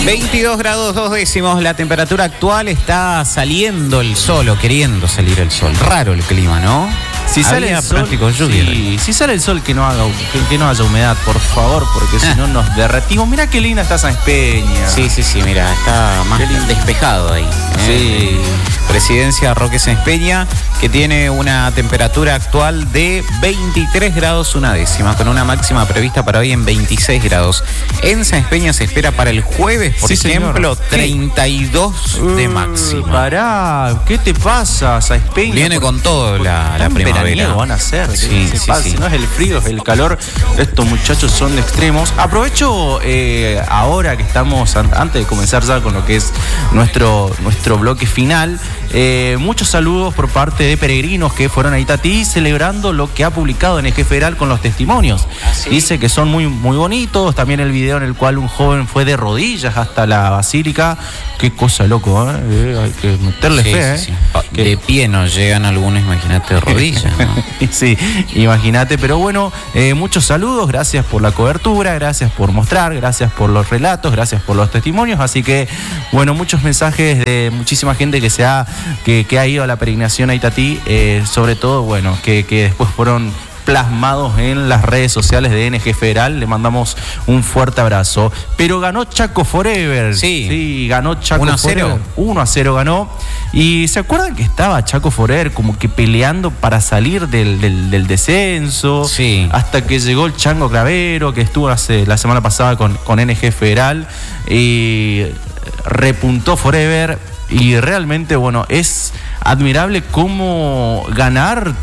22 grados 2 décimos, la temperatura actual, está saliendo el sol o queriendo salir el sol. Raro el clima, ¿no? Si sale el sol, sí, si sale el sol que no haya humedad, por favor, porque si no nos derretimos. Mirá qué linda está Sáenz Peña. Sí, mira, está más despejado ahí. Sí. Presidencia Roque Sáenz Peña, que tiene una temperatura actual de 23 grados una décima, con una máxima prevista para hoy en 26 grados. En Sáenz Peña se espera para el jueves, por ejemplo, 32 de máxima. Pará, ¿qué te pasa, Sáenz Peña? Viene con todo la primavera. Van a ser, sí. No es el frío, es el calor. Estos muchachos son de extremos. Aprovecho ahora que estamos, antes de comenzar ya con lo que es nuestro bloque final, muchos saludos por parte de peregrinos que fueron a Itatí celebrando lo que ha publicado NG Federal con los testimonios. ¿Sí? Dice que son muy, muy bonitos. También el video en el cual un joven fue de rodillas hasta la basílica. Qué cosa, loco, hay que meterle fe, sí. De pie no llegan algunos, imagínate, de rodillas, ¿no? Sí, imagínate, pero bueno, muchos saludos, gracias por la cobertura, gracias por mostrar, gracias por los relatos, gracias por los testimonios, así que, bueno, muchos mensajes de muchísima gente que ha ido a la peregrinación a Itatí, sobre todo, bueno, que después fueron plasmados en las redes sociales de NG Federal. Le mandamos un fuerte abrazo. Pero ganó Chaco Forever. Sí, ganó Chaco 1-0. 1-0 ganó. Y ¿se acuerdan que estaba Chaco Forever como que peleando para salir del descenso? Sí. Hasta que llegó el Chango Clavero, que estuvo la semana pasada con NG Federal. Y repuntó Forever. Y realmente, bueno, es admirable cómo ganar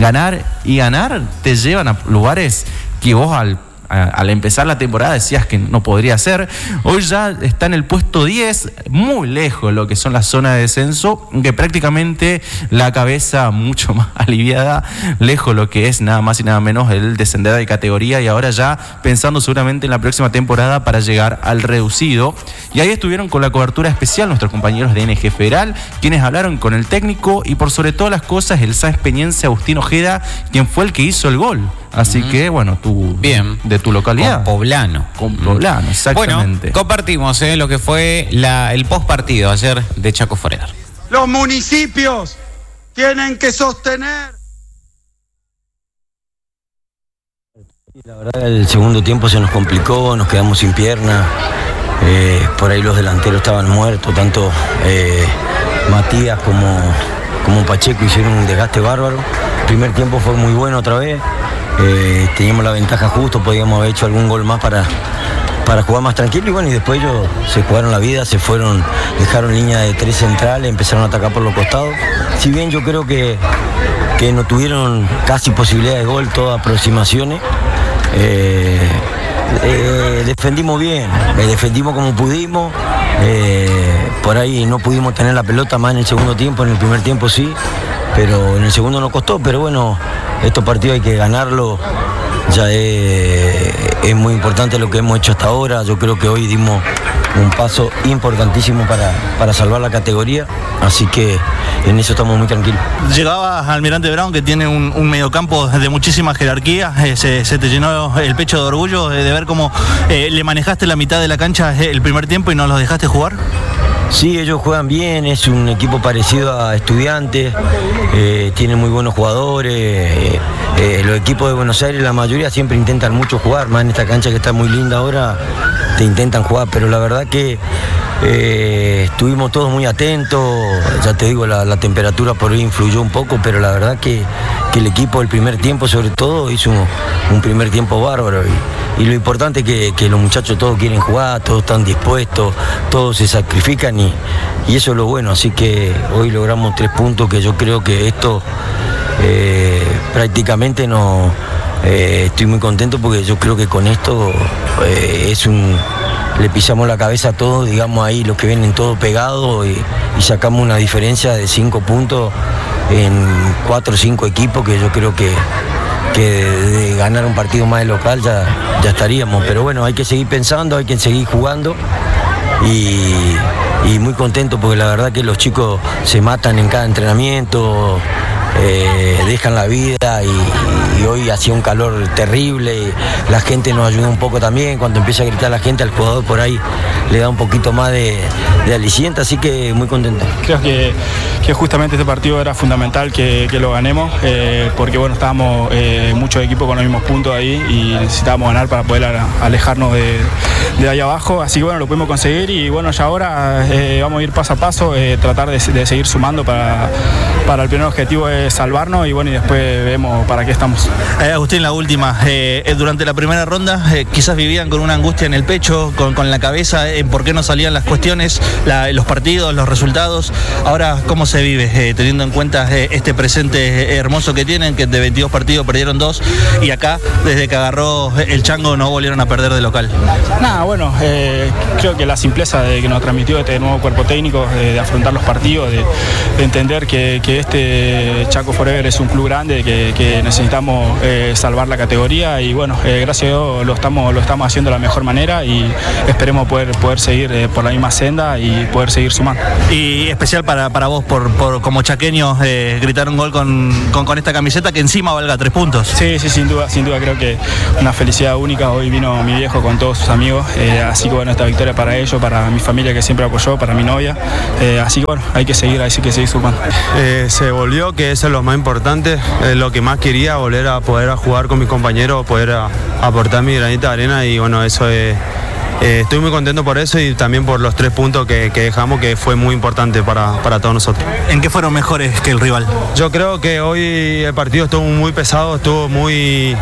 te llevan a lugares que vos al empezar la temporada decías que no podría ser. Hoy ya está en el puesto 10, muy lejos de lo que son las zonas de descenso, que prácticamente la cabeza mucho más aliviada, lejos lo que es nada más y nada menos el descender de categoría, y ahora ya pensando seguramente en la próxima temporada para llegar al reducido. Y ahí estuvieron con la cobertura especial nuestros compañeros de NG Federal, quienes hablaron con el técnico y por sobre todas las cosas el saenpeñense Agustín Ojeda, quien fue el que hizo el gol. Así que, bueno, tú, bien, de tu localidad. Con Poblano, exactamente. Bueno, compartimos lo que fue el post partido ayer de Chaco Forever. Los municipios tienen que sostener. La verdad, el segundo tiempo se nos complicó, nos quedamos sin pierna. Por ahí los delanteros estaban muertos, tanto Matías como Pacheco hicieron un desgaste bárbaro. El primer tiempo fue muy bueno otra vez. Teníamos la ventaja justo, podíamos haber hecho algún gol más para jugar más tranquilo, y bueno, y después ellos se jugaron la vida, se fueron, dejaron línea de 3 centrales, empezaron a atacar por los costados. Si bien yo creo que no tuvieron casi posibilidad de gol, todas aproximaciones, defendimos bien, defendimos como pudimos, por ahí no pudimos tener la pelota más en el segundo tiempo, en el primer tiempo sí, pero en el segundo nos costó. Pero bueno, estos partidos hay que ganarlos, ya es muy importante lo que hemos hecho hasta ahora. Yo creo que hoy dimos un paso importantísimo para salvar la categoría, así que en eso estamos muy tranquilos. Llegabas a Almirante Brown, que tiene un mediocampo de muchísima jerarquía, se te llenó el pecho de orgullo de ver cómo le manejaste la mitad de la cancha el primer tiempo y no los dejaste jugar. Sí, ellos juegan bien, es un equipo parecido a Estudiantes, tienen muy buenos jugadores, los equipos de Buenos Aires, la mayoría siempre intentan mucho jugar, más en esta cancha que está muy linda ahora, te intentan jugar, pero la verdad que estuvimos todos muy atentos, ya te digo, la temperatura por ahí influyó un poco, pero la verdad que el equipo el primer tiempo sobre todo hizo un primer tiempo bárbaro, y lo importante es que los muchachos todos quieren jugar, todos están dispuestos, todos se sacrifican, y eso es lo bueno. Así que hoy logramos 3 puntos, que yo creo que esto prácticamente no, estoy muy contento, porque yo creo que con esto le pisamos la cabeza a todos, digamos, ahí los que vienen todos pegados, y sacamos una diferencia de 5 puntos en 4 o 5 equipos, que yo creo que de ganar un partido más de local ya estaríamos. Pero bueno, hay que seguir pensando, hay que seguir jugando, y muy contento, porque la verdad que los chicos se matan en cada entrenamiento, dejan la vida y hoy hacía un calor terrible y la gente nos ayudó un poco también. Cuando empieza a gritar la gente, al jugador por ahí le da un poquito más de aliciente, así que muy contento. Creo que justamente este partido era fundamental que lo ganemos, porque bueno, estábamos muchos equipos con los mismos puntos ahí y necesitábamos ganar para poder alejarnos de ahí abajo, así que bueno, lo pudimos conseguir y bueno, ya ahora vamos a ir paso a paso, tratar de seguir sumando para el primer objetivo es salvarnos y bueno, y después vemos para qué estamos. Agustín, la última, durante la primera ronda quizás vivían con una angustia en el pecho, con la cabeza, en por qué no salían las cuestiones, los partidos, los resultados. Ahora, ¿cómo se vive teniendo en cuenta este presente hermoso que tienen, que de 22 partidos perdieron 2 y acá, desde que agarró el Chango, no volvieron a perder de local? Nada, bueno, creo que la simpleza que nos transmitió este nuevo cuerpo técnico, de afrontar los partidos, de entender que este Chaco Forever es un club grande, que necesitamos salvar la categoría y bueno, gracias a Dios lo estamos haciendo de la mejor manera y esperemos poder seguir por la misma senda y poder seguir sumando. Y especial para vos, por como chaqueño, gritar un gol con esta camiseta que encima valga 3 puntos. Sí, sin duda creo que una felicidad única. Hoy vino mi viejo con todos sus amigos, así que bueno, esta victoria para ellos, para mi familia que siempre apoyó, para mi novia, así que bueno, hay que seguir sumando. Se volvió, que eso es lo más importante, lo que más quería, volver a poder jugar con mis compañeros, poder aportar mi granita de arena y bueno, eso es... estoy muy contento por eso y también por los 3 puntos que dejamos, que fue muy importante para todos nosotros. ¿En qué fueron mejores que el rival? Yo creo que hoy el partido estuvo muy pesado, estuvo muy...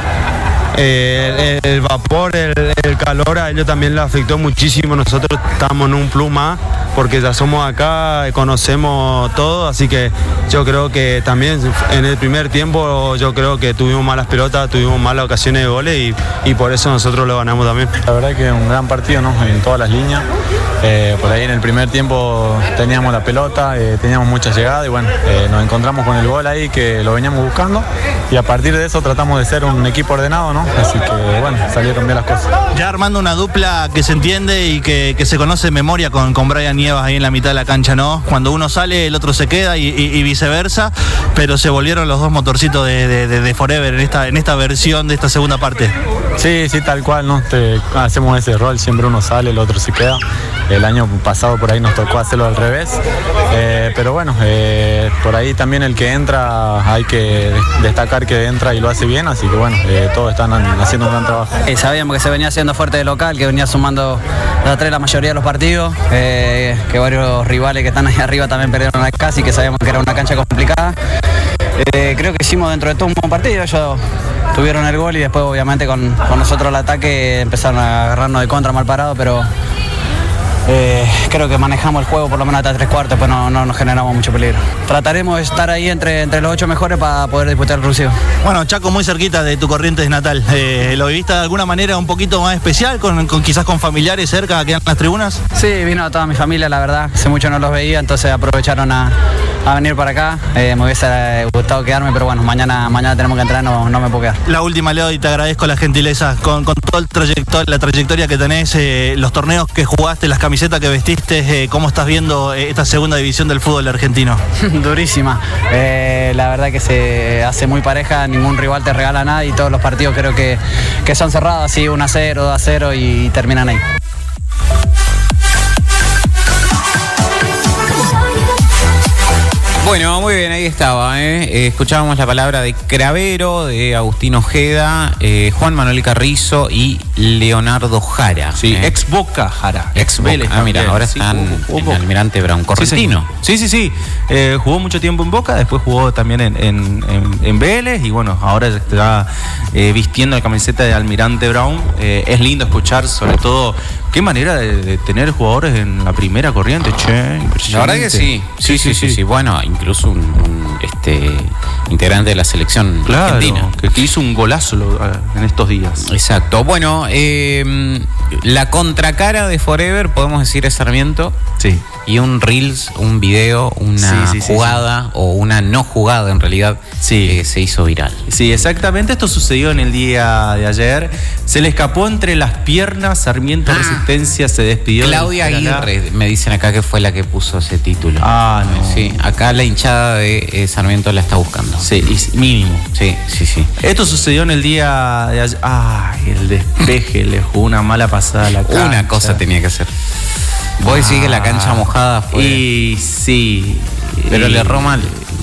el vapor, el calor a ellos también le afectó muchísimo. Nosotros estamos en un plus más porque ya somos acá, conocemos todo, así que yo creo que también en el primer tiempo yo creo que tuvimos malas pelotas, tuvimos malas ocasiones de goles y por eso nosotros lo ganamos también. La verdad que es un gran partido, ¿no? En todas las líneas. Por ahí en el primer tiempo teníamos la pelota, teníamos mucha llegada y bueno, nos encontramos con el gol ahí que lo veníamos buscando y a partir de eso tratamos de ser un equipo ordenado, ¿no? Así que bueno, salieron bien las cosas. Ya armando una dupla que se entiende y que se conoce de memoria con Brian Nievas ahí en la mitad de la cancha, ¿no? Cuando uno sale, el otro se queda y viceversa, pero se volvieron los dos motorcitos de Forever en esta versión de esta segunda parte. Sí, tal cual, ¿no? Hacemos ese rol, siempre uno sale, el otro se queda. El año pasado por ahí nos tocó hacerlo al revés, pero bueno, por ahí también el que entra hay que destacar que entra y lo hace bien, así que bueno, todos están haciendo un gran trabajo. Sabíamos que se venía haciendo fuerte de local, que venía sumando la mayoría de los partidos, que varios rivales que están ahí arriba también perdieron acá, así que sabíamos que era una cancha complicada. Creo que hicimos dentro de todo un buen partido, ellos tuvieron el gol y después obviamente con nosotros el ataque empezaron a agarrarnos de contra mal parado, pero creo que manejamos el juego por lo menos hasta 3/4, pues no nos generamos mucho peligro. Trataremos de estar ahí entre los 8 mejores para poder disputar el Rocío. Bueno, Chaco, muy cerquita de tu Corrientes natal. ¿Lo viviste de alguna manera un poquito más especial, quizás con familiares cerca que en las tribunas? Sí, vino toda mi familia, la verdad. Hace mucho no los veía, entonces aprovecharon a venir para acá. Me hubiese gustado quedarme, pero bueno, mañana tenemos que entrar, no me puedo quedar. La última, Leo, y te agradezco la gentileza. Con toda la trayectoria que tenés, los torneos que jugaste, las camisetas que vestiste, ¿cómo estás viendo esta segunda división del fútbol argentino? Durísima. La verdad que se hace muy pareja, ningún rival te regala nada y todos los partidos creo que son cerrados, así 1-0, 2-0 y terminan ahí. Bueno, muy bien, ahí estaba. Escuchábamos la palabra de Cravero, de Agustín Ojeda, Juan Manuel Carrizo y Leonardo Jara. Sí, ex Boca Jara. Ex Boca. Mira, ahora están en Almirante Brown. Correntino. Sí. Jugó mucho tiempo en Boca, después jugó también en Vélez y bueno, ahora está vistiendo la camiseta de Almirante Brown. Es lindo escuchar, sobre todo, qué manera de tener jugadores en la primera corriente, impresionante. La verdad que sí. Sí. Bueno, incluso un integrante de la selección argentina. Que hizo un golazo en estos días. Exacto. Bueno, la contracara de Forever, podemos decir, es Sarmiento. Sí. y un Reels, un video, una jugada o una no jugada en realidad se hizo viral. Sí, exactamente. Esto sucedió en el día de ayer. Se le escapó entre las piernas, Sarmiento Resistencia se despidió. Claudia Aguirre, me dicen acá que fue la que puso ese título. No. Sí, acá la hinchada de Sarmiento la está buscando. Sí, mínimo. Sí. Esto sucedió en el día de ayer. Ay, el despeje le jugó una mala pasada a la cancha. Una cosa tenía que hacer. Vos decís que la cancha mojada fue. Y sí. Pero le erró mal.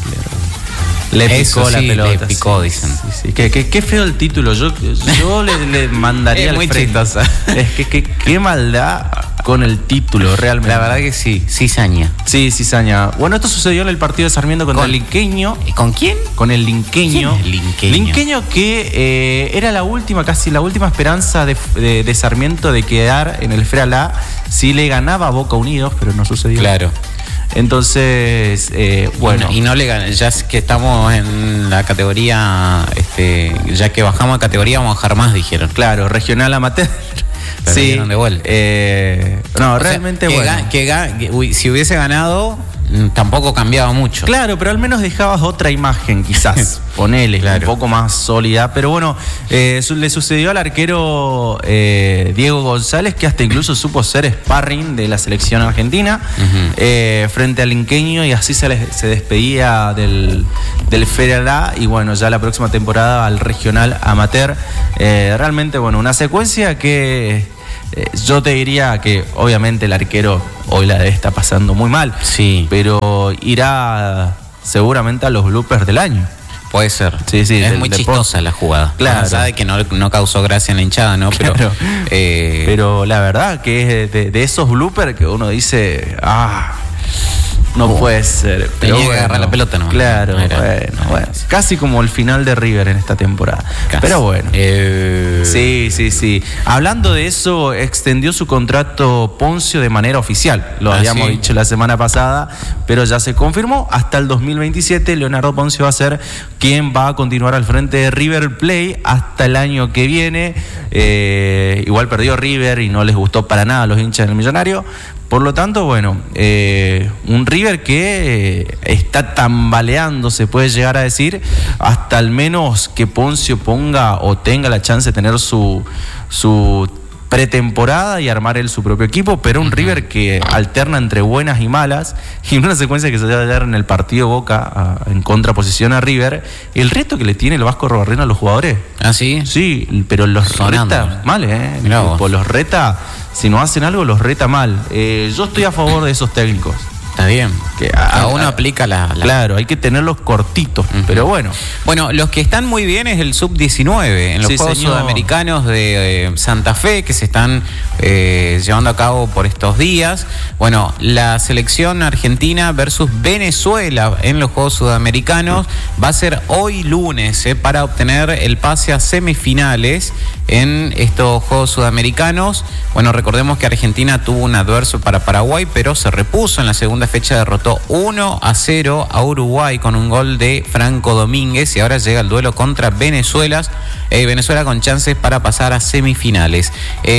Le picó la pelota. Le picó, dicen. Sí. Qué feo el título. Yo le mandaría al frente. Chistosa. Es que qué maldad con el título, realmente. La verdad que sí, cizaña. Sí, cizaña. Bueno, esto sucedió en el partido de Sarmiento contra el Linqueño. ¿Con quién? Con el Linqueño. ¿Quién es Linqueño? Linqueño que era casi la última esperanza de Sarmiento de quedar en el FRA si le ganaba a Boca Unidos, pero no sucedió. Claro. Entonces, bueno. Y no le ganan, ya que estamos en la categoría, ya que bajamos a categoría, vamos a bajar más, dijeron. Claro, regional amateur. Sí. De vuelta. No, realmente bueno. Si hubiese ganado, tampoco cambiaba mucho. Claro, pero al menos dejabas otra imagen, quizás. Ponele, un poco más sólida. Pero bueno, le sucedió al arquero Diego González, que hasta incluso supo ser sparring de la selección argentina frente al Linqueño, y así se despedía del FERA. Y bueno, ya la próxima temporada al regional amateur. Realmente, bueno, una secuencia que yo te diría que obviamente el arquero hoy la está pasando muy mal. Sí. Pero irá seguramente a los bloopers del año. Puede ser. Sí, es muy chistosa la jugada. Claro. Sabe que no causó gracia en la hinchada, ¿no? Claro. Pero la verdad que es de esos bloopers que uno dice, no puede ser. Tenía que agarrar la pelota, ¿no? Claro, bueno. Casi como el final de River en esta temporada. Casi. Pero bueno. Sí. Hablando de eso, extendió su contrato Poncio de manera oficial. Lo habíamos dicho la semana pasada, pero ya se confirmó. Hasta el 2027, Leonardo Poncio va a ser quien va a continuar al frente de River Plate hasta el año que viene. Igual perdió River y no les gustó para nada a los hinchas del Millonario. Por lo tanto, bueno, un River que está tambaleando, se puede llegar a decir, hasta al menos que Poncio ponga o tenga la chance de tener su pretemporada y armar él su propio equipo, pero un River que alterna entre buenas y malas, y en una secuencia que se va a dar en el partido Boca en contraposición a River, el reto que le tiene el Vasco Robarrena a los jugadores. ¿Ah, sí? Sí, pero los reta mal, los reta, si no hacen algo, los reta mal. Yo estoy a favor de esos técnicos. Está bien. Que cada uno aplica la... Claro, hay que tenerlos cortitos, pero bueno. Bueno, los que están muy bien es el Sub-19 en los Juegos Sudamericanos de Santa Fe, que se están llevando a cabo por estos días. Bueno, la selección argentina versus Venezuela en los Juegos Sudamericanos va a ser hoy lunes para obtener el pase a semifinales en estos Juegos Sudamericanos. Bueno, recordemos que Argentina tuvo un adverso para Paraguay, pero se repuso en la segunda fecha, derrotó 1-0 a Uruguay con un gol de Franco Domínguez, y ahora llega el duelo contra Venezuela con chances para pasar a semifinales.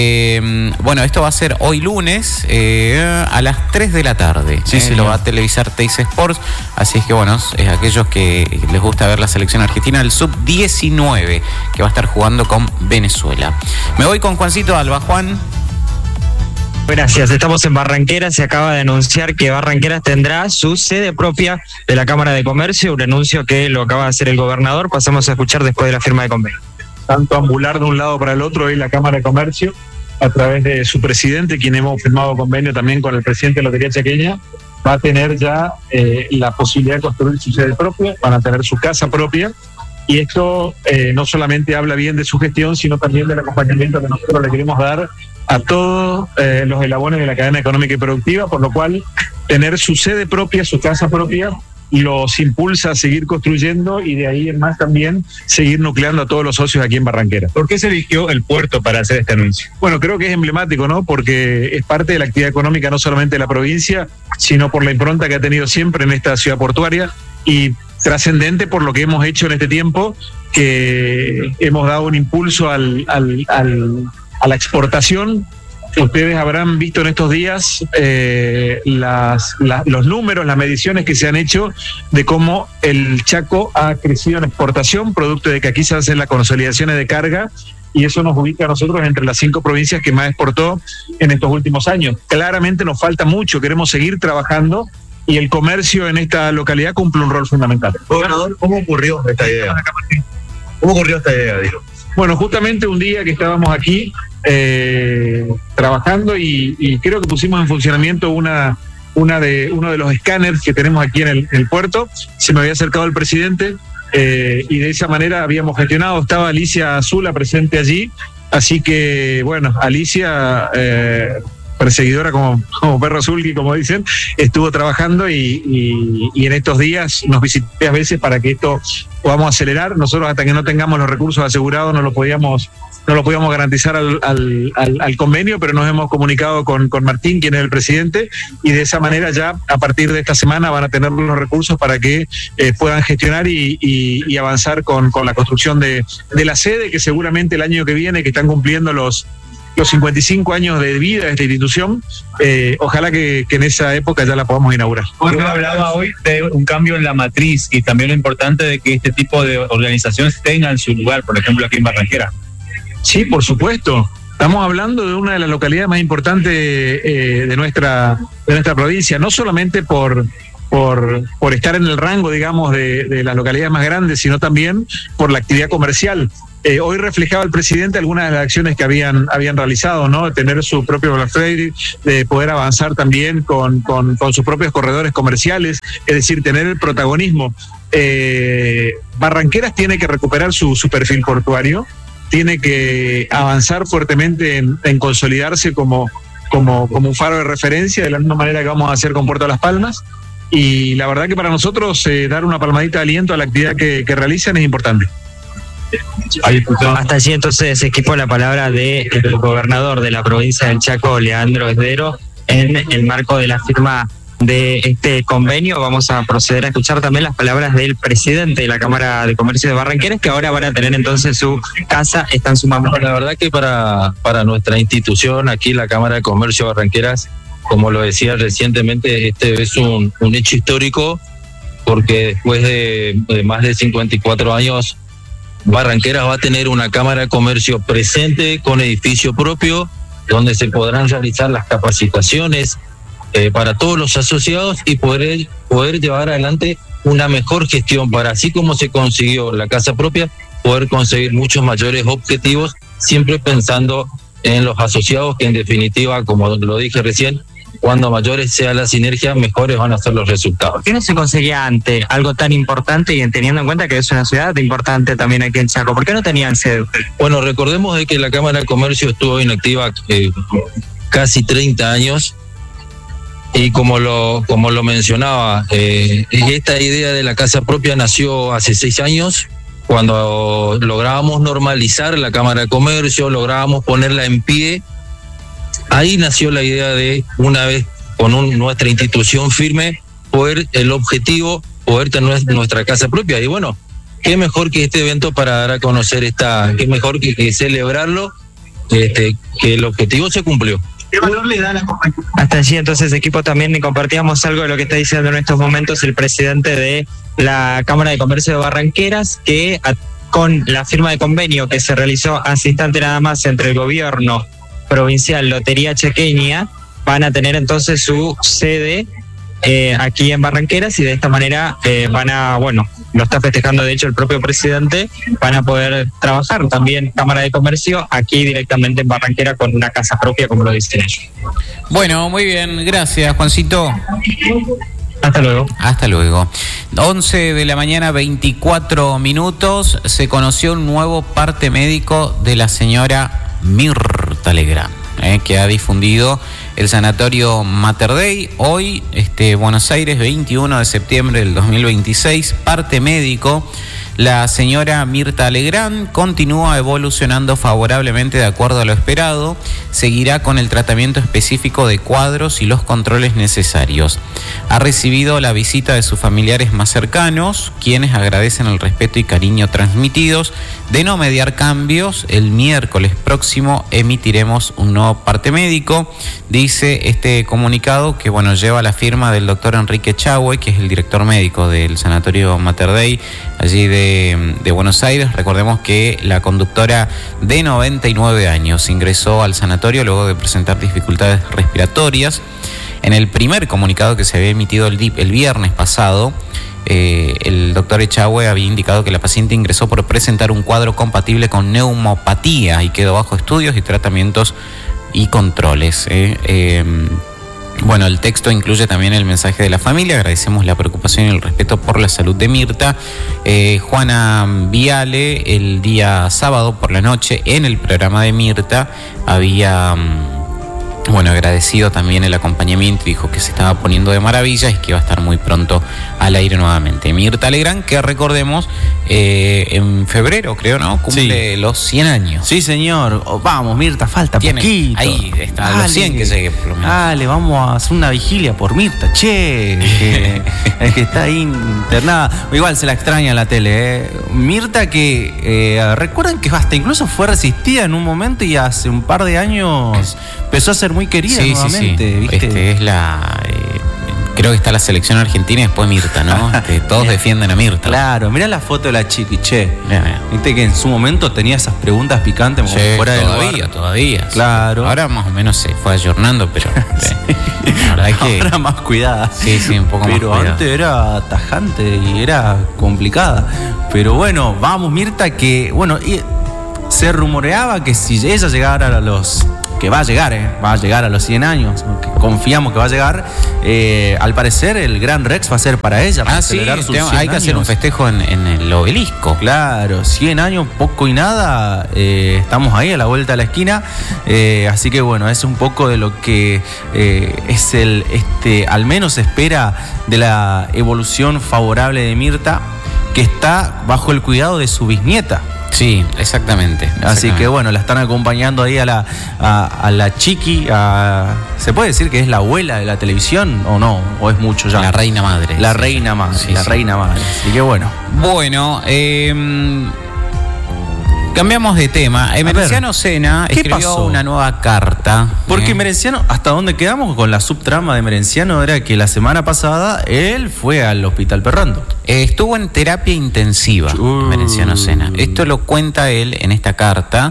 Bueno, esto va a ser hoy lunes a las 3 de la tarde. Lo va a televisar Teis Sports, así es que bueno, es aquellos que les gusta ver la selección argentina, el Sub-19, que va a estar jugando con Venezuela. Me voy con Juancito Alba. Juan. Gracias, estamos en Barranqueras. Se acaba de anunciar que Barranqueras tendrá su sede propia de la Cámara de Comercio, un anuncio que lo acaba de hacer el gobernador. Pasamos a escuchar después de la firma de convenio. Tanto ambular de un lado para el otro y la Cámara de Comercio, a través de su presidente, quien hemos firmado convenio también con el presidente de la Lotería Chaqueña, va a tener ya la posibilidad de construir su sede propia, van a tener su casa propia. Y esto no solamente habla bien de su gestión, sino también del acompañamiento que nosotros le queremos dar a todos los eslabones de la cadena económica y productiva, por lo cual tener su sede propia, su casa propia, los impulsa a seguir construyendo y de ahí en más también seguir nucleando a todos los socios aquí en Barranqueras. ¿Por qué se eligió el puerto para hacer este anuncio? Bueno, creo que es emblemático, ¿no? Porque es parte de la actividad económica no solamente de la provincia, sino por la impronta que ha tenido siempre en esta ciudad portuaria, y trascendente por lo que hemos hecho en este tiempo, que hemos dado un impulso a la exportación Ustedes habrán visto en estos días los números, las mediciones que se han hecho de cómo el Chaco ha crecido en exportación, producto de que aquí se hacen las consolidaciones de carga, y eso nos ubica a nosotros entre las 5 provincias que más exportó en estos últimos años. Claramente nos falta mucho, queremos seguir trabajando, y el comercio en esta localidad cumple un rol fundamental. Gobernador, ¿cómo ocurrió esta idea? Digo? Bueno, justamente un día que estábamos aquí trabajando y creo que pusimos en funcionamiento uno de los escáneres que tenemos aquí en el puerto. Se me había acercado el presidente y de esa manera habíamos gestionado. Estaba Alicia Azula presente allí, así que bueno, Alicia, perseguidora como perro azul, como dicen, estuvo trabajando y en estos días nos visitó varias veces para que esto podamos acelerar. Nosotros, hasta que no tengamos los recursos asegurados, no lo podíamos garantizar al convenio, pero nos hemos comunicado con Martín, quien es el presidente, y de esa manera ya a partir de esta semana van a tener los recursos para que puedan gestionar y avanzar con la construcción de la sede, que seguramente el año que viene, que están cumpliendo los 55 años de vida de esta institución, ojalá que en esa época ya la podamos inaugurar. Usted hablaba hoy de un cambio en la matriz y también lo importante de que este tipo de organizaciones tengan su lugar, por ejemplo aquí en Barranquera. Sí, por supuesto. Estamos hablando de una de las localidades más importantes de nuestra provincia, no solamente por estar en el rango, digamos, de las localidades más grandes, sino también por la actividad comercial. Hoy reflejaba el presidente algunas de las acciones que habían realizado, ¿no? Tener su propio Black Friday, de poder avanzar también con sus propios corredores comerciales, es decir, tener el protagonismo. Barranqueras tiene que recuperar su perfil portuario, tiene que avanzar fuertemente en consolidarse como un faro de referencia, de la misma manera que vamos a hacer con Puerto Las Palmas. Y la verdad que para nosotros dar una palmadita de aliento a la actividad que realizan es importante. Hasta allí entonces equipo la palabra del gobernador de la provincia del Chaco, Leandro Esdero, en el marco de la firma de este convenio. Vamos a proceder a escuchar también las palabras del presidente de la Cámara de Comercio de Barranqueras, que ahora van a tener entonces su casa, está en su mano. La verdad que para nuestra institución, aquí la Cámara de Comercio de Barranqueras, como lo decía recientemente, este es un hecho histórico, porque después de más de 54 años, Barranqueras va a tener una Cámara de Comercio presente con edificio propio, donde se podrán realizar las capacitaciones para todos los asociados y poder llevar adelante una mejor gestión para, así como se consiguió la casa propia, poder conseguir muchos mayores objetivos, siempre pensando en los asociados, que en definitiva, como lo dije recién, cuando mayores sea la sinergia, mejores van a ser los resultados. ¿Por qué no se conseguía antes algo tan importante y teniendo en cuenta que es una ciudad importante también aquí en Chaco? ¿Por qué no tenían sede? Bueno, recordemos de que la Cámara de Comercio estuvo inactiva casi 30 años y como lo mencionaba, esta idea de la casa propia nació hace 6 años, cuando lográbamos normalizar la Cámara de Comercio, lográbamos ponerla en pie. Ahí nació la idea de, una vez con nuestra institución firme, el objetivo, poder tener nuestra casa propia. Y bueno, qué mejor que este evento para dar a conocer qué mejor que celebrarlo, que el objetivo se cumplió. ¿Qué valor le da a la compañía? Hasta allí entonces, equipo, también compartíamos algo de lo que está diciendo en estos momentos el presidente de la Cámara de Comercio de Barranqueras, que con la firma de convenio que se realizó hace instante nada más entre el gobierno provincial, Lotería Chaqueña, van a tener entonces su sede aquí en Barranqueras, y de esta manera lo está festejando de hecho el propio presidente, van a poder trabajar también Cámara de Comercio aquí directamente en Barranquera con una casa propia, como lo dicen ellos. Bueno, muy bien, gracias, Juancito. Hasta luego. Hasta luego. 11 de la mañana, 24 minutos, se conoció un nuevo parte médico de la señora Mirta Legrand, que ha difundido el sanatorio Mater Dei. Hoy, Buenos Aires, 21 de septiembre del 2026, parte médico La señora Mirta Legrand continúa evolucionando favorablemente de acuerdo a lo esperado. Seguirá con el tratamiento específico de cuadros y los controles necesarios. Ha recibido la visita de sus familiares más cercanos, quienes agradecen el respeto y cariño transmitidos. De no mediar cambios, el miércoles próximo emitiremos un nuevo parte médico. Dice este comunicado que lleva la firma del doctor Enrique Echagüe, que es el director médico del Sanatorio Mater Dei, allí de Buenos Aires. Recordemos que la conductora de 99 años ingresó al sanatorio luego de presentar dificultades respiratorias. En el primer comunicado que se había emitido el viernes pasado, el doctor Echagüe había indicado que la paciente ingresó por presentar un cuadro compatible con neumopatía y quedó bajo estudios y tratamientos y controles. El texto incluye también el mensaje de la familia. Agradecemos la preocupación y el respeto por la salud de Mirta. Juana Viale, el día sábado por la noche, en el programa de Mirta, había agradecido también el acompañamiento y dijo que se estaba poniendo de maravilla y que iba a estar muy pronto al aire nuevamente. Mirta Legrand, que recordemos, en febrero, creo, ¿no? Cumple los 100 años. Sí, señor. Vamos, Mirta, falta poquito. Ahí está, a los 100 que llegue, por lo menos. Dale, vamos a hacer una vigilia por Mirta, que está ahí internada. Igual se la extraña en la tele, Mirta, que recuerdan que hasta incluso fue resistida en un momento y hace un par de años empezó a ser muy querida nuevamente. Sí. ¿Viste? Es la... creo que está la selección argentina y después Mirta, ¿no? Todos defienden a Mirta. Claro, mirá la foto de la chiqui, Viste que en su momento tenía esas preguntas picantes como fuera de lugar. Todavía. Claro. Ahora más o menos se fue ayornando, pero la verdad es que... Ahora más cuidada. Sí, un poco más cuidada. Pero antes era tajante y era complicada. Pero bueno, vamos, Mirta, que... y se rumoreaba que si ella llegara a los... que va a llegar a los 100 años, que confiamos que va a llegar, al parecer el Gran Rex va a ser para ella. Para celebrar sus 100 hay que hacer un festejo en el obelisco. Claro, 100 años, poco y nada, estamos ahí a la vuelta de la esquina, así que es un poco de lo que es al menos se espera de la evolución favorable de Mirta, que está bajo el cuidado de su bisnieta. Sí, exactamente. Así que la están acompañando ahí a la chiqui. ¿Se puede decir que es la abuela de la televisión o no? ¿O es mucho ya? La reina madre. La reina madre. Reina madre. Así que cambiamos de tema. Merenciano Sena escribió una nueva carta. Porque Merenciano, ¿hasta dónde quedamos con la subtrama de Merenciano? Era que la semana pasada él fue al Hospital Perrando. Estuvo en terapia intensiva, Merenciano Sena. Esto lo cuenta él en esta carta,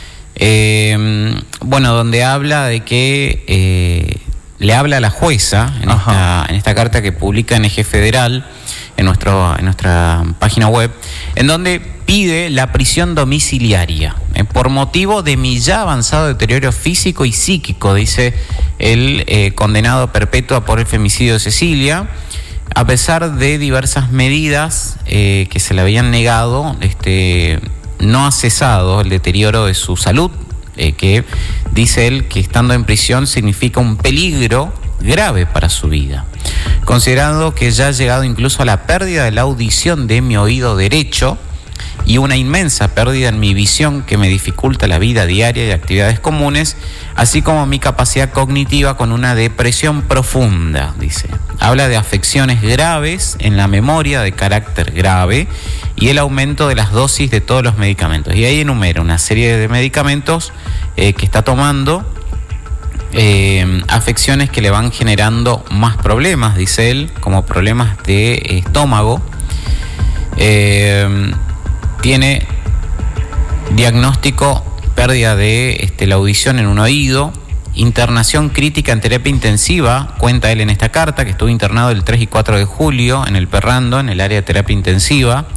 donde habla de que le habla a la jueza en esta carta que publica en Eje Federal, en nuestra página web, en donde pide la prisión domiciliaria por motivo de mi ya avanzado deterioro físico y psíquico, dice el condenado perpetua por el femicidio de Cecilia. A pesar de diversas medidas que se le habían negado, no ha cesado el deterioro de su salud, que dice él que estando en prisión significa un peligro grave para su vida, considerando que ya ha llegado incluso a la pérdida de la audición de mi oído derecho y una inmensa pérdida en mi visión que me dificulta la vida diaria y actividades comunes, así como mi capacidad cognitiva, con una depresión profunda, dice. Habla de afecciones graves en la memoria de carácter grave y el aumento de las dosis de todos los medicamentos. Y ahí enumera una serie de medicamentos que está tomando, afecciones que le van generando más problemas, dice él, como problemas de estómago. Tiene diagnóstico, pérdida de la audición en un oído, internación crítica en terapia intensiva, cuenta él en esta carta, que estuvo internado el 3 y 4 de julio en el Perrando, en el área de terapia intensiva,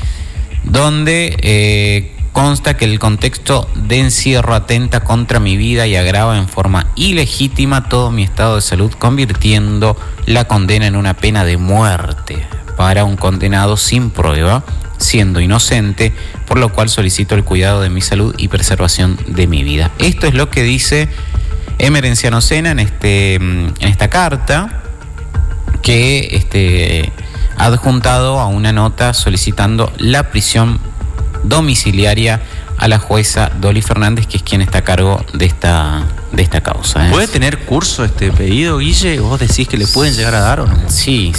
donde consta que el contexto de encierro atenta contra mi vida y agrava en forma ilegítima todo mi estado de salud, convirtiendo la condena en una pena de muerte para un condenado sin prueba, siendo inocente, por lo cual solicito el cuidado de mi salud y preservación de mi vida. Esto es lo que dice Merenciano Sena en esta carta, que adjuntado a una nota solicitando la prisión domiciliaria a la jueza Dolly Fernández, que es quien está a cargo de esta causa. ¿Puede tener curso este pedido, Guille? ¿Vos decís que le pueden llegar a dar o no? Sí,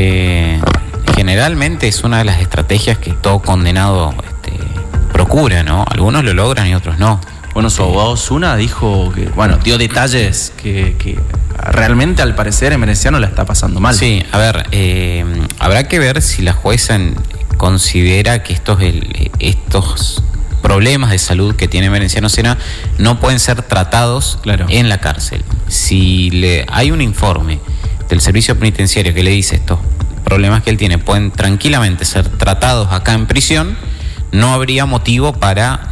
generalmente es una de las estrategias que todo condenado procura, ¿no? Algunos lo logran y otros no. Bueno, su abogado Osuna dijo que, bueno, dio detalles que realmente al parecer en Menenciano la está pasando mal. Sí, a ver, habrá que ver si la jueza considera que estos problemas de salud que tiene Menenciano Sena no pueden ser tratados en la cárcel. Si hay un informe del servicio penitenciario que le dice estos problemas que él tiene pueden tranquilamente ser tratados acá en prisión, no habría motivo para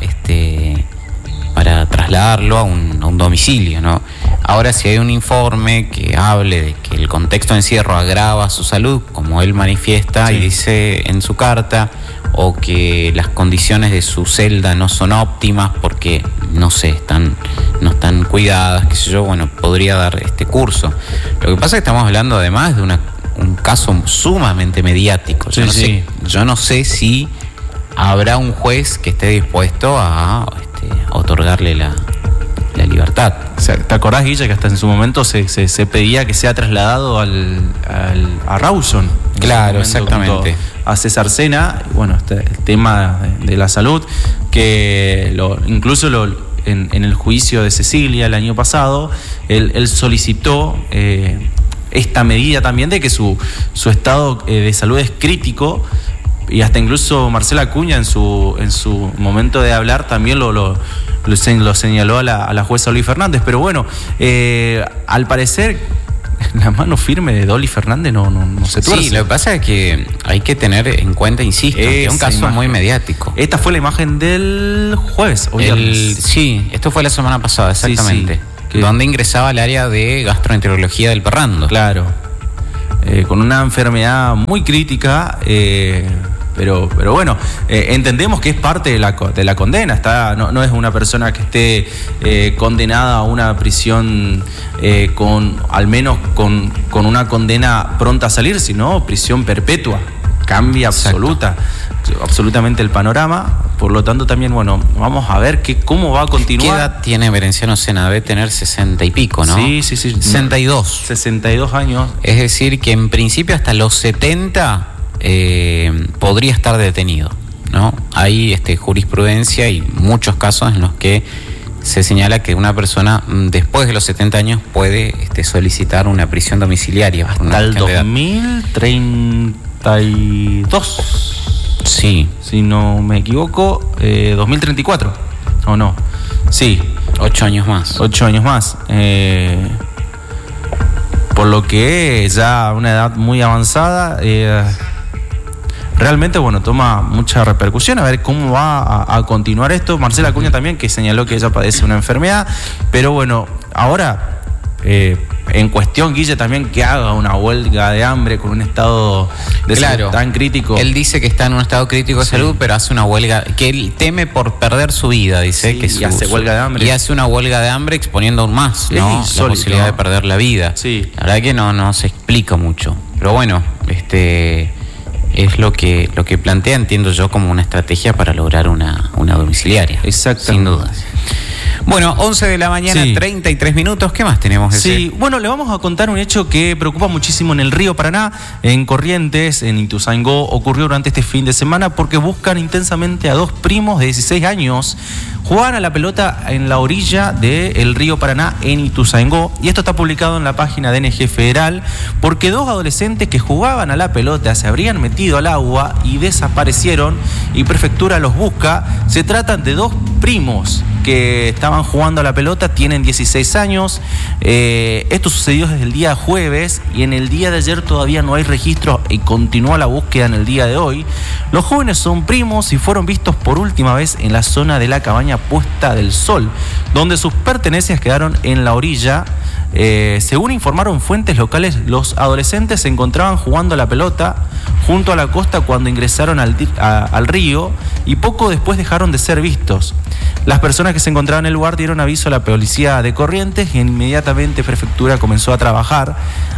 trasladarlo a un domicilio, ¿no? Ahora, si hay un informe que hable de que el contexto de encierro agrava su salud, como él manifiesta y dice en su carta, o que las condiciones de su celda no son óptimas porque, no sé, no están cuidadas, qué sé yo, bueno, podría dar este curso. Lo que pasa es que estamos hablando además de un caso sumamente mediático. Yo no sé si habrá un juez que esté dispuesto a otorgarle la libertad. O sea, ¿te acordás, Guilla, que hasta en su momento se pedía que sea trasladado a Rawson? Claro, exactamente. A César Sena, bueno, el tema de la salud, que incluso en el juicio de Cecilia el año pasado, él solicitó esta medida también de que su estado de salud es crítico. Y hasta incluso Marcela Acuña en su momento de hablar también lo señaló a la jueza Dolly Fernández. Pero bueno, al parecer la mano firme de Dolly Fernández no se tuerce. Sí, lo que pasa es que hay que tener en cuenta, insisto, que es un caso muy mediático. Esta fue la imagen del jueves o viernes. Sí, esto fue la semana pasada, exactamente. Sí, donde ingresaba al área de gastroenterología del Perrando. Claro. Con una enfermedad muy crítica, pero bueno, entendemos que es parte de la condena. No es una persona que esté condenada a una prisión al menos con una condena pronta a salir, sino prisión perpetua. Cambia absolutamente el panorama. Por lo tanto, también, bueno, vamos a ver cómo va a continuar. ¿Qué edad tiene Merenciano Sena? Debe tener 60 y pico, ¿no? Sí. 62. 62 años. Es decir, que en principio hasta los 70 podría estar detenido, ¿no? Hay jurisprudencia y muchos casos en los que se señala que una persona después de los 70 años puede solicitar una prisión domiciliaria. Hasta el 2032. Sí. Si no me equivoco, 2034. ¿O no? Sí. 8 años más. 8 años más. Por lo que ya una edad muy avanzada, realmente, bueno, toma mucha repercusión. A ver cómo va a continuar esto. Marcela Acuña también, que señaló que ella padece una enfermedad. Pero bueno, ahora, en cuestión, Guille, también que haga una huelga de hambre con un estado de salud tan crítico. Él dice que está en un estado crítico de salud, pero hace una huelga, que él teme por perder su vida, dice. Y hace huelga de hambre. Y hace una huelga de hambre exponiendo aún más, ¿no? Insólito, la posibilidad de perder la vida. Sí. La verdad que no se explica mucho. Pero bueno, es lo que plantea, entiendo yo, como una estrategia para lograr una domiciliaria. Exacto. Sin dudas. Bueno, 11 de la mañana, 33 minutos. ¿Qué más tenemos? Sí, bueno, le vamos a contar un hecho que preocupa muchísimo en el río Paraná, en Corrientes, en Ituzaingó. Ocurrió durante este fin de semana porque buscan intensamente a dos primos de 16 años. Jugaban a la pelota en la orilla del río Paraná, en Ituzaingó. Y esto está publicado en la página de NG Federal, porque dos adolescentes que jugaban a la pelota se habrían metido al agua y desaparecieron, y Prefectura los busca. Se tratan de dos primos que estaban jugando a la pelota, tienen 16 años. Esto sucedió desde el día jueves y en el día de ayer todavía no hay registro y continúa la búsqueda en el día de hoy. Los jóvenes son primos y fueron vistos por última vez en la zona de la cabaña Puesta del Sol, donde sus pertenencias quedaron en la orilla. Según informaron fuentes locales, los adolescentes se encontraban jugando a la pelota junto a la costa cuando ingresaron al río y poco después dejaron de ser vistos. Las personas que se encontraban en el lugar dieron aviso a la policía de Corrientes y inmediatamente Prefectura comenzó a trabajar.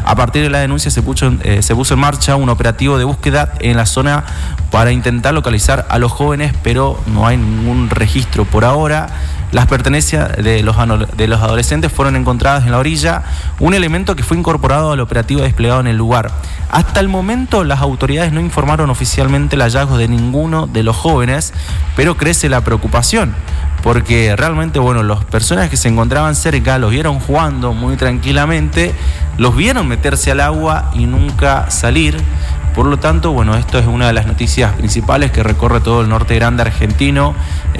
A partir de la denuncia se puso en marcha un operativo de búsqueda en la zona para intentar localizar a los jóvenes, pero no hay ningún registro por ahora. Las pertenencias de los adolescentes fueron encontradas en la orilla, un elemento que fue incorporado al operativo desplegado en el lugar. Hasta el momento las autoridades no informaron oficialmente el hallazgo de ninguno de los jóvenes, pero crece la preocupación, porque realmente, bueno, las personas que se encontraban cerca los vieron jugando muy tranquilamente, los vieron meterse al agua y nunca salir. Por lo tanto, bueno, esto es una de las noticias principales que recorre todo el norte grande argentino.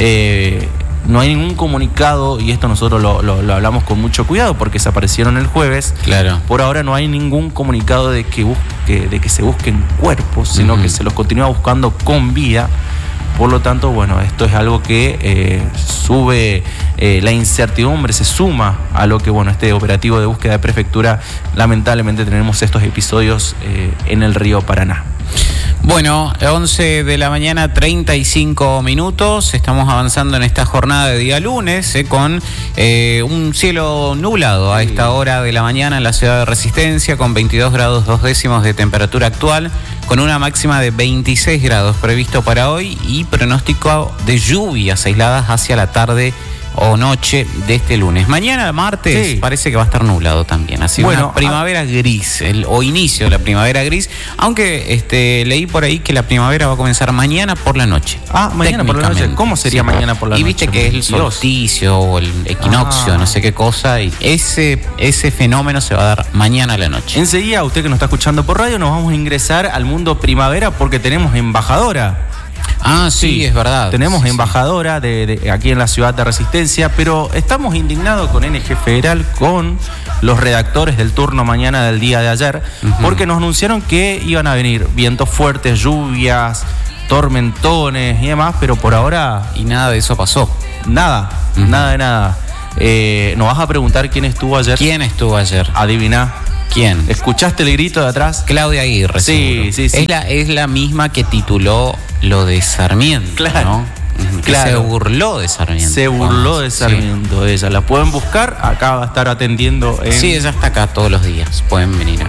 No hay ningún comunicado, y esto nosotros lo hablamos con mucho cuidado porque se aparecieron el jueves. Claro. Por ahora no hay ningún comunicado de que se busquen cuerpos, sino que se los continúa buscando con vida. Por lo tanto, bueno, esto es algo que sube la incertidumbre, se suma a lo que, bueno, este operativo de búsqueda de prefectura, lamentablemente tenemos estos episodios en el río Paraná. Bueno, 11 de la mañana, 35 minutos. Estamos avanzando en esta jornada de día lunes con un cielo nublado a esta hora de la mañana en la ciudad de Resistencia, con 22 grados 2 décimos de temperatura actual, con una máxima de 26 grados previsto para hoy y pronóstico de lluvias aisladas hacia la tarde o noche de este lunes. Mañana, martes, parece que va a estar nublado también. Así bueno, una primavera gris, o inicio de la primavera gris, aunque leí por ahí que la primavera va a comenzar mañana por la noche. Mañana por la noche. ¿Cómo sería mañana por la noche? Y viste que es el solsticio o el equinoccio, no sé qué cosa, y ese fenómeno se va a dar mañana a la noche. Enseguida, usted que nos está escuchando por radio, nos vamos a ingresar al mundo primavera porque tenemos embajadora. Sí, es verdad. Tenemos embajadora de aquí en la ciudad de Resistencia, pero estamos indignados con NG Federal, con los redactores del turno mañana del día de ayer, porque nos anunciaron que iban a venir vientos fuertes, lluvias, tormentones y demás, pero por ahora... Y nada de eso pasó. Nada, nada de nada. Nos vas a preguntar quién estuvo ayer. ¿Quién estuvo ayer? Adivina. ¿Quién? ¿Escuchaste el grito de atrás? Claudia Aguirre. Sí. Es la misma que tituló lo de Sarmiento, claro, ¿no? Claro. Se burló de Sarmiento. Se burló de Sarmiento, ella. La pueden buscar, acá va a estar atendiendo en... Sí, ella está acá todos los días, pueden venir.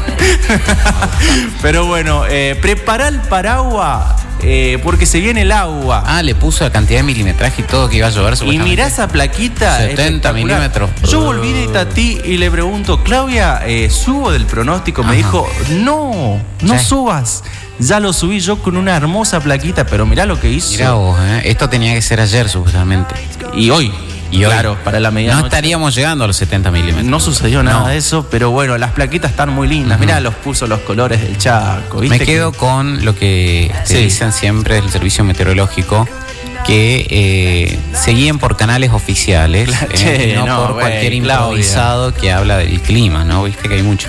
Pero bueno, prepara el paraguas, porque se viene el agua. Le puso la cantidad de milimetraje y todo que iba a llover. Y mirá esa plaquita. 70 milímetros. Yo volví de Itatí y le pregunto, Claudia, ¿subo del pronóstico? Me dijo, no subas. Ya lo subí yo con una hermosa plaquita, pero mirá lo que hizo. Mirá vos, esto tenía que ser ayer supuestamente. Y hoy. Claro, para la medianoche. No estaríamos llegando a los 70 milímetros. No sucedió nada de eso, pero bueno, las plaquitas están muy lindas. Mirá, los puso los colores del Chaco. Me quedo con lo que dicen siempre del servicio meteorológico, que se guíen por canales oficiales, no por cualquier improvisado que habla del clima, ¿no? Viste que hay mucho.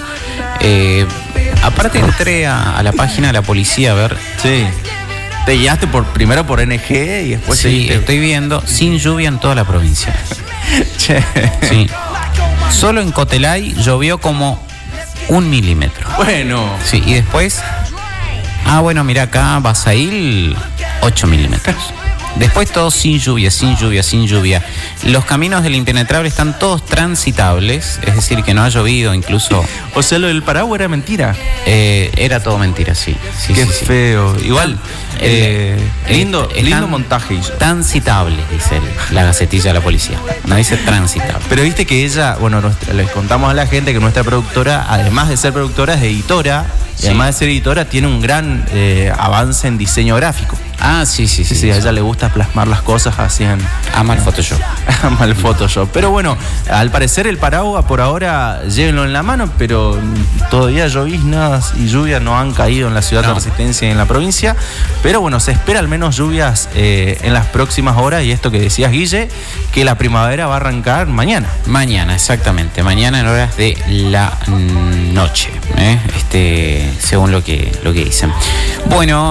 Aparte entré a la página de la policía a ver. Sí. Te guiaste primero por NG y después... Sí, estoy viendo sin lluvia en toda la provincia. Sí. Solo en Cotelay llovió como 1 milímetro. Bueno. Sí, y después... bueno, mira acá, Basail, 8 milímetros. Después todo sin lluvia. Los caminos del impenetrable están todos transitables, es decir, que no ha llovido incluso. O sea, lo del paraguas era mentira. Era todo mentira, sí. Qué feo. Igual, lindo montaje. Transitable, dice la gacetilla de la policía. No dice transitable. Pero viste que ella, bueno, les contamos a la gente que nuestra productora, además de ser productora, es editora. Y además de ser editora, tiene un gran avance en diseño gráfico. Sí, a ella le gusta plasmar las cosas así en... Ama el Photoshop. Ama el Photoshop. Pero bueno, al parecer el paraguas por ahora llévenlo en la mano, pero todavía lloviznas y lluvias no han caído en la ciudad de Resistencia y en la provincia. Pero bueno, se espera al menos lluvias en las próximas horas, y esto que decías, Guille, que la primavera va a arrancar mañana. Mañana, exactamente. Mañana en horas de la noche, según lo que dicen. Bueno,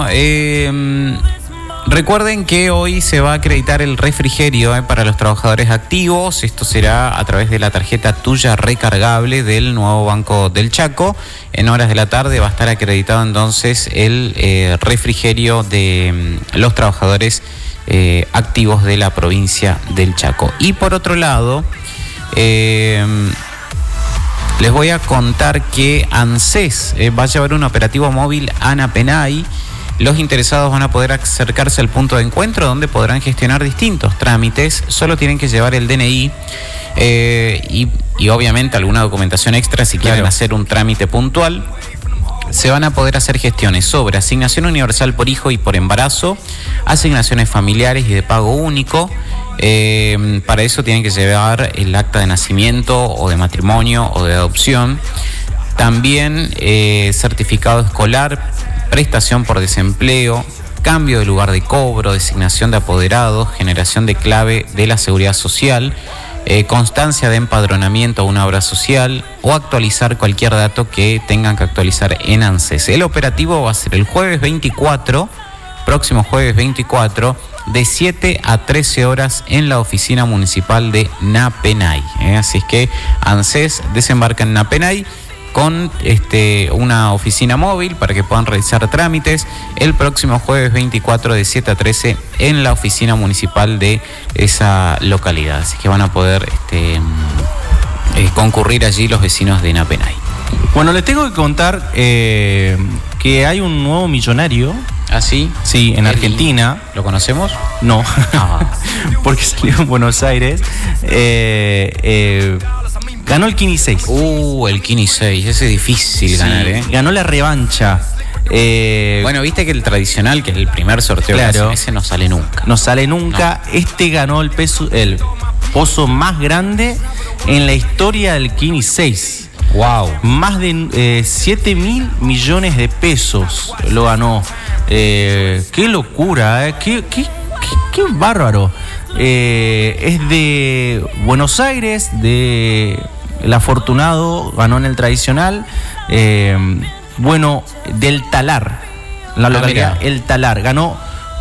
recuerden que hoy se va a acreditar el refrigerio para los trabajadores activos. Esto será a través de la tarjeta tuya recargable del nuevo Banco del Chaco. En horas de la tarde va a estar acreditado entonces el refrigerio de los trabajadores activos de la provincia del Chaco. Y por otro lado, Les voy a contar que ANSES va a llevar un operativo móvil a Napenay. Los interesados van a poder acercarse al punto de encuentro donde podrán gestionar distintos trámites. Solo tienen que llevar el DNI y obviamente alguna documentación extra si quieren hacer un trámite puntual. Se van a poder hacer gestiones sobre asignación universal por hijo y por embarazo, asignaciones familiares y de pago único. Para eso tienen que llevar el acta de nacimiento o de matrimonio o de adopción. También certificado escolar, prestación por desempleo, cambio de lugar de cobro, designación de apoderados, generación de clave de la seguridad social, constancia de empadronamiento a una obra social o actualizar cualquier dato que tengan que actualizar en ANSES. El operativo va a ser el jueves 24, próximo jueves 24, de 7 a 13 horas en la oficina municipal de Napenay. Así es que ANSES desembarca en Napenay con una oficina móvil para que puedan realizar trámites el próximo jueves 24 de 7 a 13 en la oficina municipal de esa localidad. Así que van a poder concurrir allí los vecinos de Napenay. Bueno, les tengo que contar que hay un nuevo millonario. ¿Ah, sí? Sí, en Argentina. ¿Lo conocemos? No, porque salió en Buenos Aires. Ganó el Kini 6. El Kini 6, ese es difícil ganar, Ganó la revancha. Bueno, viste que el tradicional, que es el primer sorteo, claro, ese no sale nunca. No sale nunca. No. Este ganó el pozo más grande en la historia del Kini 6. Wow. Más de 7.000 millones de pesos lo ganó. Qué locura, qué bárbaro. Es de Buenos Aires, el afortunado ganó en el tradicional. Bueno, del Talar, la localidad, el Talar, ganó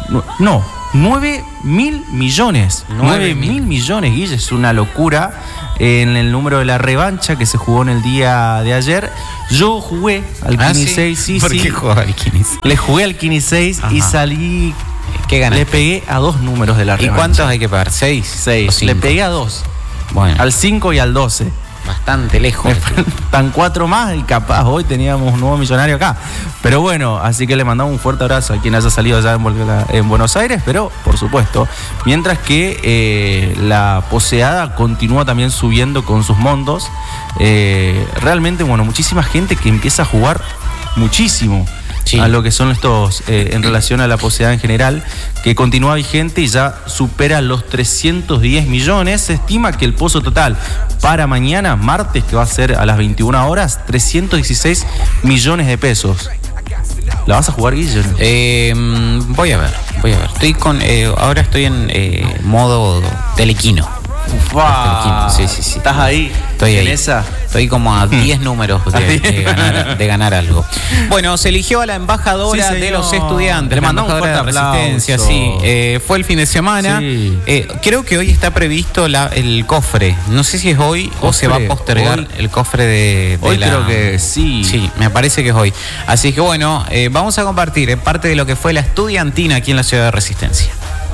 9.000 millones. 9.000 millones, Guille, es una locura. En el número de la revancha que se jugó en el día de ayer, yo jugué al Kini 6. Sí, ¿Por qué jugaba al Kini 6? Le jugué al Kini 6 y salí. ¿Qué ganaste? Le pegué a 2 números de la revancha. ¿Y cuántos hay que pagar? ¿6? 6. Le pegué a 2. Bueno. Al 5 y al 12. Bastante lejos. Están 4 más y capaz hoy teníamos un nuevo millonario acá. Pero bueno, así que le mandamos un fuerte abrazo a quien haya salido allá en Buenos Aires, pero por supuesto, mientras que la poseada continúa también subiendo con sus montos. Realmente, bueno, muchísima gente que empieza a jugar muchísimo. Sí. A lo que son estos, en relación a la poseada en general, que continúa vigente y ya supera los 310 millones. Se estima que el pozo total para mañana, martes, que va a ser a las 21 horas, 316 millones de pesos. ¿La vas a jugar, Guillermo? Voy a ver. Ahora estoy en modo telequino. Wow. Sí. ¿Estás ahí? Estoy ahí. Esa? Estoy como a 10 números de ganar algo. Bueno, se eligió a la embajadora de los estudiantes. Le mandamos un fuerte Resistencia, sí. Fue el fin de semana. Sí. Creo que hoy está previsto el cofre. No sé si es hoy o se va a postergar hoy, el cofre de hoy creo que sí. Sí, me parece que es hoy. Así que bueno, vamos a compartir parte de lo que fue la estudiantina aquí en la ciudad de Resistencia.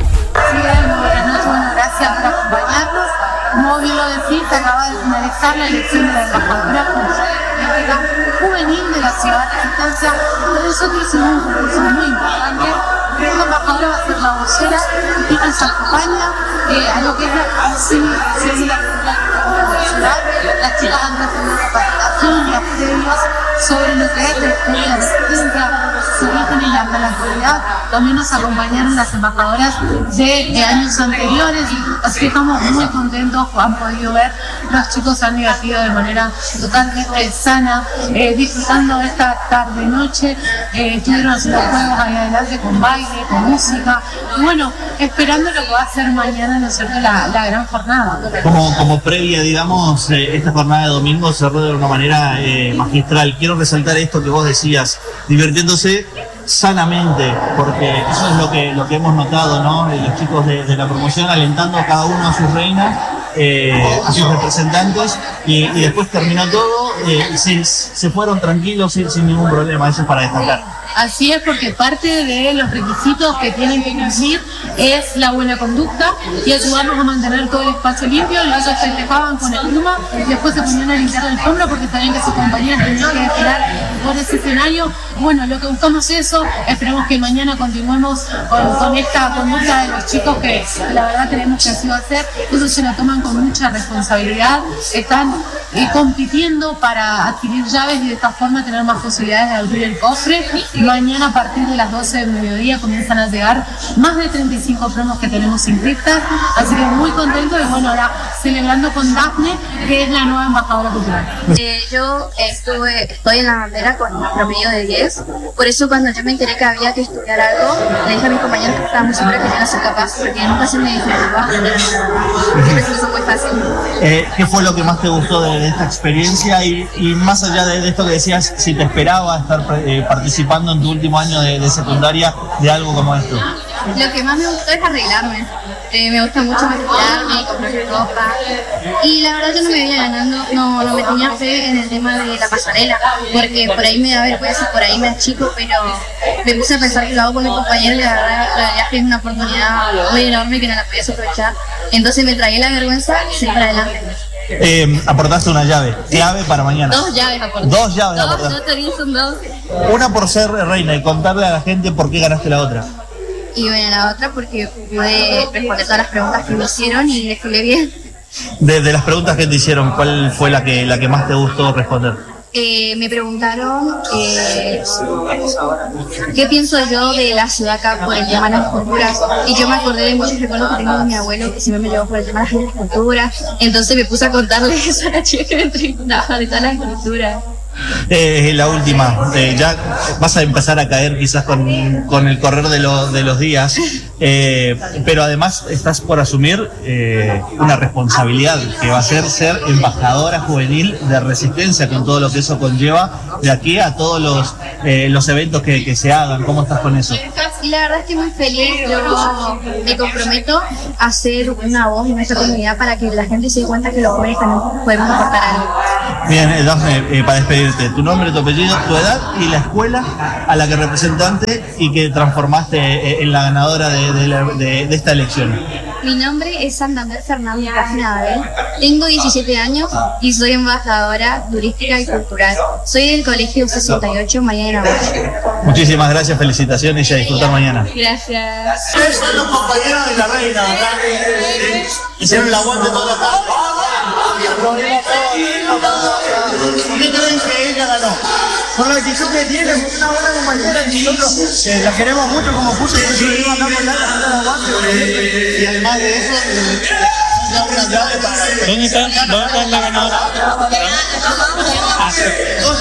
Gracias por acompañarnos. Como bien lo decís, acaba de finalizar la elección de la embajadora juvenil de la ciudad de Resistencia. Nosotros hicimos un concurso muy importante. La embajadora va a ser la vocera y nos acompaña a lo que es la participación de la cultura nacional. Las chicas han recibido capacitación y apoyos sobre lo que es la historia de Resistencia, su origen y la actualidad. También nos acompañaron las embajadoras de años anteriores, así que estamos muy contentos. Han podido ver, los chicos han divertido de manera totalmente sana, disfrutando de esta tarde-noche. Estuvieron haciendo juegos ahí adelante con baile, con música, y bueno, esperando lo que va a ser mañana, ¿no es cierto?, la gran jornada. Como previa, digamos, esta jornada de domingo cerró de una manera magistral. Quiero resaltar esto que vos decías, divirtiéndose sanamente, porque eso es lo que hemos notado, ¿no? Los chicos de la promoción alentando a cada uno a sus reinas, a sus representantes, y después terminó todo, se fueron tranquilos sin ningún problema. Eso es para destacar. Así es, porque parte de los requisitos que tienen que cumplir es la buena conducta y ayudarnos a mantener todo el espacio limpio. Ellos festejaban con el pluma, después se ponían a limpiar la alfombra porque sabían que sus compañeras tenían que desfilar por ese escenario. Bueno, lo que buscamos es eso, esperemos que mañana continuemos con esta conducta de los chicos que la verdad creemos que así va a ser. Ellos se lo toman con mucha responsabilidad, están compitiendo para adquirir llaves y de esta forma tener más posibilidades de abrir el cofre. Mañana a partir de las 12 del mediodía comienzan a llegar más de 35 promos que tenemos inscritas, así que muy contentos y bueno, ahora celebrando con Dafne, que es la nueva embajadora cultural. Yo estoy en la bandera con un promedio de 10, por eso cuando yo me enteré que había que estudiar algo, le dije a mis compañeros que estaba muy segura que iban a ser capaces, porque nunca se me dificultó, siempre se hizo muy fácil. ¿Qué fue lo que más te gustó de esta experiencia y más allá de esto que decías, si te esperaba estar participando en tu último año de secundaria de algo como esto? Lo que más me gustó es arreglarme. Me gusta mucho maquillarme, comprar ropa. Y la verdad yo no me veía ganando, no me tenía fe en el tema de la pasarela, porque por ahí me da vergüenza, por ahí me achico, pero me puse a pensar que lo hago con mis compañeros y la verdad que es una oportunidad muy enorme que no la podía aprovechar. Entonces me tragué la vergüenza y seguí para adelante. Aportaste una llave para mañana. 2 llaves aporté. 2 llaves aportaste. No te dije, son 2. Una por ser reina y contarle a la gente por qué ganaste la otra. Y bueno, la otra porque pude responder todas las preguntas que me hicieron y desfilé bien. De las preguntas que te hicieron, ¿cuál fue la que más te gustó responder? Me preguntaron qué pienso yo de la ciudad acá por el tema de las esculturas, y yo me acordé de muchos recuerdos que tengo de mi abuelo que siempre me llevó por el tema de las esculturas, entonces me puse a contarle eso a la chica que me entrevistaba de todas las esculturas. La última, ya vas a empezar a caer quizás con el correr de los días, pero además estás por asumir una responsabilidad que va a ser embajadora juvenil de Resistencia, con todo lo que eso conlleva de aquí a todos los eventos que se hagan. ¿Cómo estás con eso? Y la verdad estoy muy feliz, yo me comprometo a ser una voz en nuestra comunidad para que la gente se dé cuenta que los jóvenes también podemos aportar algo. Bien, Dafne, para despedirte, tu nombre, tu apellido, tu edad y la escuela a la que representaste y que transformaste en la ganadora de esta elección. Mi nombre es Santander Fernández Abel, tengo 17 años y soy embajadora turística y cultural. Soy del Colegio 68 María de Navarro. Muchísimas gracias, felicitaciones y a disfrutar mañana. Gracias. Ustedes son los compañeros de la reina, ¿verdad? Hicieron el aguante toda la tarde. ¿Por qué creen que ella ganó? Por la actitud que tiene, es una buena compañera y nosotros la queremos mucho como puso, y venimos acá con la aguante. Y además de eso, una llave para... ¿Dónde está la ganadora?